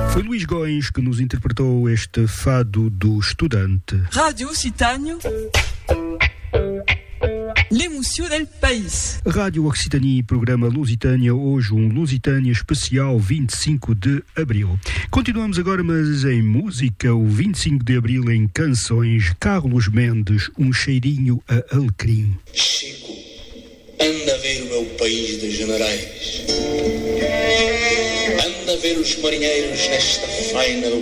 Foi Luís Goins que nos interpretou este fado do estudante. Rádio Occitânia, l'émotion del país. Rádio Occitânia, programa Lusitânia, hoje um Lusitânia especial 25 de Abril. Continuamos agora, mas em música, o 25 de Abril em canções, Carlos Mendes, Um Cheirinho a Alecrim. Chico, anda a ver o meu país de generais. Anda a ver os marinheiros nesta faina do